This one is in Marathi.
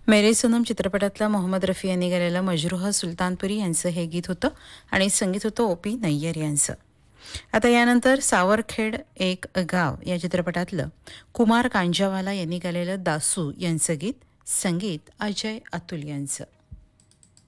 मेरे सनम चित्रपटातला मोहम्मद रफी यांनी गायलेलं मजरूह सुलतानपुरी यांचं हे गीत होतं आणि संगीत होतं ओ.पी. नय्यर यांचं. आता यानंतर सावरखेड एक गाव या चित्रपटातलं कुमार कांजावाला यांनी गायलेलं दासू यांचं गीत, संगीत अजय अतुल यांचं.